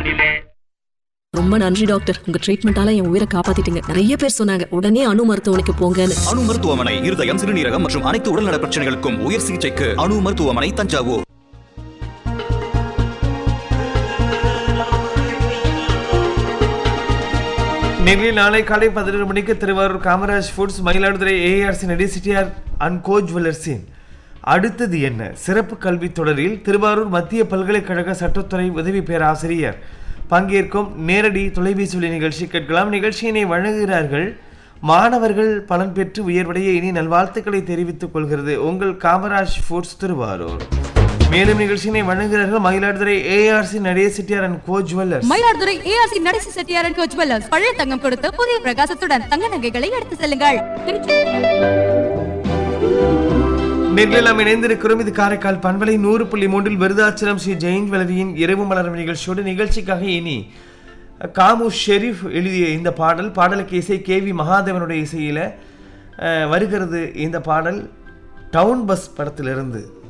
ரொம்ப நன்றி டாக்டர், உங்க ட்ரீட்மெண்டால என் உயிரை காப்பாத்திட்டீங்க. நிறைய பேர் சொன்னாங்க உடனே அணு மருத்துவமனைக்கு போங்கன்னு. அணு மருத்துவமனை இருதயம், சிறுநீரகம் மற்றும் அனைத்து உடல்நல பிரச்சனைகளுக்கும் உயர் சிகிச்சைக்கு அணு மருத்துவமனை, தஞ்சாவூர். நெல்லில் நாளை காலை 11 மணிக்கு திருவாரூர் காமராஜ் ஃபுட்ஸ், மயிலாடுதுறை ஏஆர்சி நடி சிட்டியார் அண்ட் கோ ஜுவல்லர்ஸின் அடுத்தது என்ன சிறப்பு கல்வி தொடரில் திருவாரூர் மத்திய பல்கலைக்கழக சட்டத்துறை உதவி பேராசிரியர் பங்கேற்கும் நேரடி தொலைபேசி ஒலி நிகழ்ச்சி கேட்கலாம். நிகழ்ச்சியினை வழங்குகிறார்கள் மாணவர்கள் பலன் பெற்று உயர்வடைய இனி நல்வாழ்த்துக்களை தெரிவித்துக் கொள்கிறது உங்கள் காமராஜ் ஃபுட்ஸ் திருவாரூர். மேலும் நிகழ்ச்சியினை வழங்குகிறார்கள் Mayiladuthurai ARC Natesa Chettiar and go jewellers. Mayiladuthurai ARC Natesa Chettiar and go jewellers பழைய தங்கம் கொடுத்து புதிய பிரகாசத்துடன் தங்க நகைகளை எடுத்து செல்லுங்கள். நேரில் நாம் இணைந்திருக்கிறோம். இது காரைக்கால் பண்பலை 100.3 விருதாச்சலம் ஸ்ரீ ஜெயின் ஜுவல்லரியின் இரவு மலரும் நிகழ்ச்சியோடு. நிகழ்ச்சிக்காக இனி காமு ஷெரீப் எழுதிய இந்த பாடலுக்கு இசை கேவி மகாதேவனுடைய இசையில் வருகிறது. இந்த பாடல் டவுன் பஸ் படத்திலிருந்து.